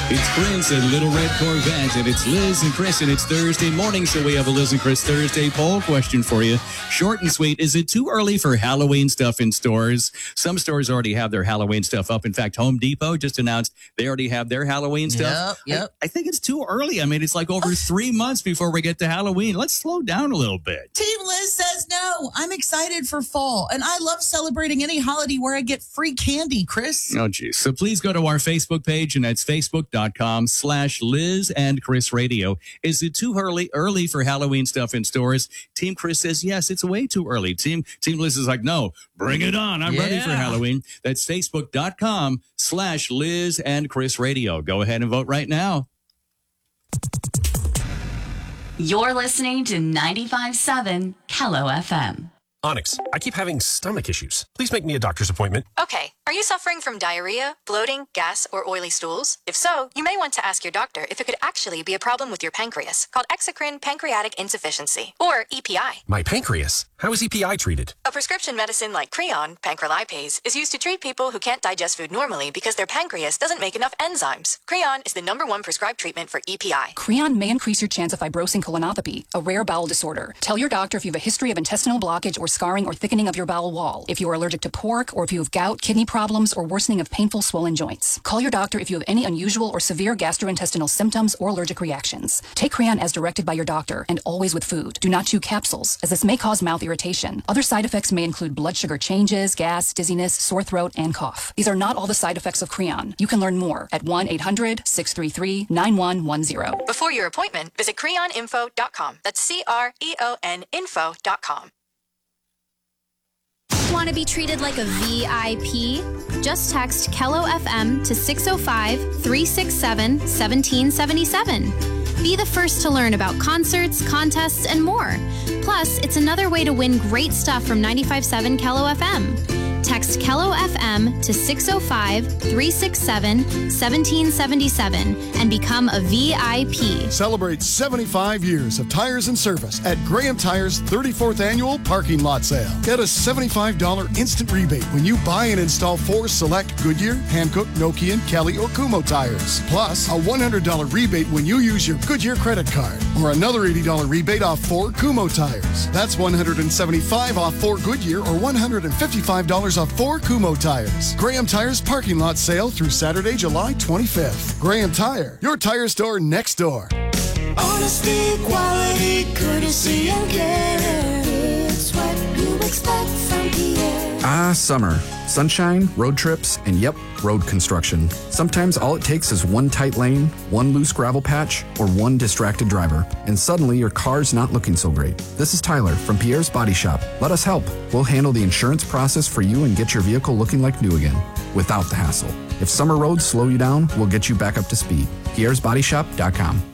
It's Chris and Little Red Corvette, and it's Liz and Chris, and it's Thursday morning, so we have a Liz and Chris Thursday poll question for you. Short and sweet, is it too early for Halloween stuff in stores? Some stores already have their Halloween stuff up. In fact, Home Depot just announced they already have their Halloween stuff. Yep. I think it's too early. I mean, it's like over 3 months before we get to Halloween. Let's slow down a little bit. Team Liz says no. I'm excited for fall, and I love celebrating any holiday where I get free candy, Chris. Oh, geez. So please go to our Facebook page, and that's facebook.com/Liz and Chris Radio. Is it too early for Halloween stuff in stores? Team Chris says, yes, it's way too early. Team Liz is like, no, bring it on. I'm ready for Halloween. That's facebook.com/Liz and Chris Radio. Go ahead and vote right now. You're listening to 95.7 Kello FM. Onyx, I keep having stomach issues. Please make me a doctor's appointment. Okay, are you suffering from diarrhea, bloating, gas, or oily stools? If so, you may want to ask your doctor if it could actually be a problem with your pancreas, called exocrine pancreatic insufficiency, or EPI. My pancreas? How is EPI treated? A prescription medicine like Creon, pancrelipase, is used to treat people who can't digest food normally because their pancreas doesn't make enough enzymes. Creon is the #1 prescribed treatment for EPI. Creon may increase your chance of fibrosing colonopathy, a rare bowel disorder. Tell your doctor if you have a history of intestinal blockage or scarring or thickening of your bowel wall, if you are allergic to pork, or if you have gout, kidney problems, or worsening of painful swollen joints. Call your doctor if you have any unusual or severe gastrointestinal symptoms or allergic reactions. Take Creon as directed by your doctor, and always with food. Do not chew capsules, as this may cause mouth irritation. Other side effects may include blood sugar changes, gas, dizziness, sore throat, and cough. These are not all the side effects of Creon. You can learn more at 1-800-633-9110. Before your appointment, visit creoninfo.com. That's CREON info.com. Want to be treated like a VIP? Just text Kello FM to 605-367-1777. Be the first to learn about concerts, contests, and more. Plus, it's another way to win great stuff from 95.7 Kello FM. Text Kello FM to 605-367-1777 and become a VIP. Celebrate 75 years of tires and service at Graham Tires' 34th Annual Parking Lot Sale. Get a $75 instant rebate when you buy and install 4 select Goodyear, Hankook, Nokian, Kelly, or Kumho tires. Plus, a $100 rebate when you use your Goodyear credit card, or another $80 rebate off 4 Kumho tires. That's $175 off 4 Goodyear or $155 off 4 Kumho tires. Graham Tires Parking Lot Sale through Saturday, July 25th. Graham Tire, your tire store next door. Honesty, quality, courtesy, and care. It's what you expect from Pierre. Ah, summer. Sunshine, road trips, and yep, road construction. Sometimes all it takes is one tight lane, one loose gravel patch, or one distracted driver, and suddenly your car's not looking so great. This is Tyler from Pierre's Body Shop. Let us help. We'll handle the insurance process for you and get your vehicle looking like new again, without the hassle. If summer roads slow you down, we'll get you back up to speed. Pierre'sBodyShop.com.